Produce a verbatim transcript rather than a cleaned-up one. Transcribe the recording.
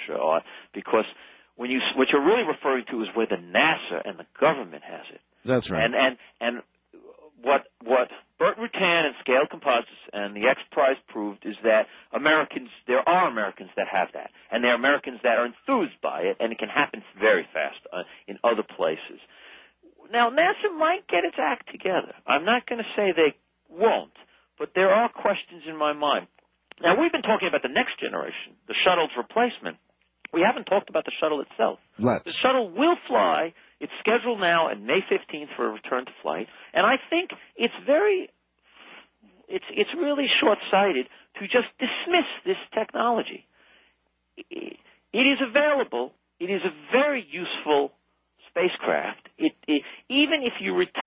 Russia are, because when you what you're really referring to is where the NASA and the government has it. That's right. And and and what what Burt Rutan and Scale Composites and the X Prize proved is that Americans, there are Americans that have that, and there are Americans that are enthused by it, and it can happen very fast uh, in other places. Now, NASA might get its act together. I'm not going to say they won't, but there are questions in my mind. Now, we've been talking about the next generation, the shuttle's replacement. We haven't talked about the shuttle itself. Let's. The shuttle will fly. It's scheduled now on May fifteenth for a return to flight, and I think it's very, it's it's really short-sighted to just dismiss this technology. It is available. It is a very useful spacecraft. It, it, even if you